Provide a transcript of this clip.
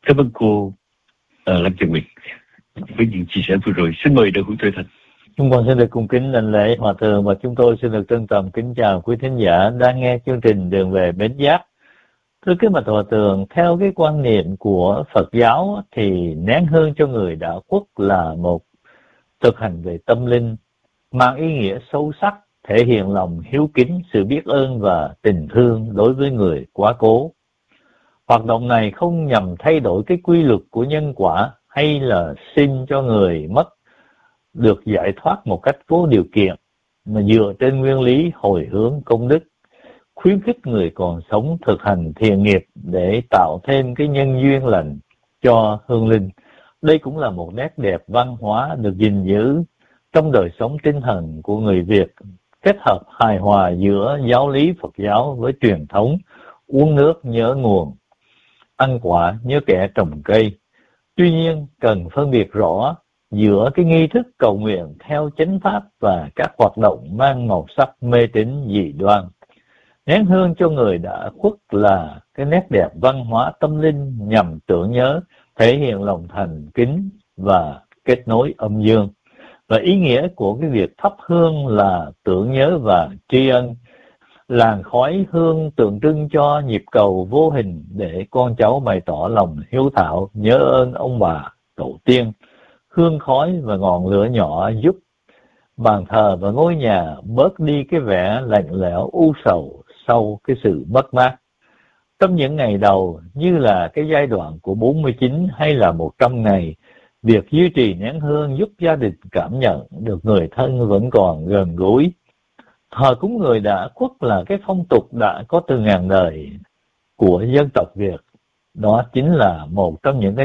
Cảm ơn cô Lâm Trần Nguyệt với những chia sẻ vừa rồi. Xin mời Đại hữu Tuệ Thành. Chúng con xin được cung kính đảnh lễ Hòa Thượng, và chúng tôi xin được trân trọng kính chào quý thính giả đang nghe chương trình Đường về Bến Giác. Thưa quý bạch Hòa Thượng, theo cái quan niệm của Phật giáo thì nén hương cho người đã khuất là một thực hành về tâm linh, mang ý nghĩa sâu sắc, thể hiện lòng hiếu kính, sự biết ơn và tình thương đối với người quá cố. Hoạt động này không nhằm thay đổi cái quy luật của nhân quả hay là xin cho người mất được giải thoát một cách vô điều kiện, mà dựa trên nguyên lý hồi hướng công đức, khuyến khích người còn sống thực hành thiện nghiệp để tạo thêm cái nhân duyên lành cho hương linh. Đây cũng là một nét đẹp văn hóa được gìn giữ trong đời sống tinh thần của người Việt, kết hợp hài hòa giữa giáo lý Phật giáo với truyền thống uống nước nhớ nguồn, ăn quả nhớ kẻ trồng cây. Tuy nhiên, cần phân biệt rõ giữa cái nghi thức cầu nguyện theo chánh pháp và các hoạt động mang màu sắc mê tín dị đoan. Nén hương cho người đã khuất là cái nét đẹp văn hóa tâm linh nhằm tưởng nhớ, thể hiện lòng thành kính và kết nối âm dương. Và ý nghĩa của cái việc thắp hương là tưởng nhớ và tri ân. Làn khói hương tượng trưng cho nhịp cầu vô hình để con cháu bày tỏ lòng hiếu thảo, nhớ ơn ông bà, tổ tiên. Hương khói và ngọn lửa nhỏ giúp bàn thờ và ngôi nhà bớt đi cái vẻ lạnh lẽo u sầu sau cái sự mất mát. Trong những ngày đầu như là cái giai đoạn của 49 hay là 100 ngày, việc duy trì nén hương giúp gia đình cảm nhận được người thân vẫn còn gần gũi. Thờ cúng người đã khuất là cái phong tục đã có từ ngàn đời của dân tộc Việt. Đó chính là một trong những cái